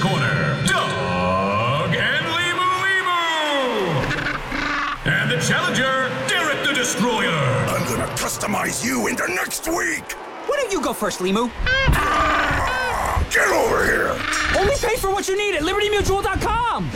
corner, Doug and Limu Limu. And the challenger, Derek the Destroyer. I'm gonna customize you into next week. Why don't you go first, Limu? Get over here. Only pay for what you need at LibertyMutual.com.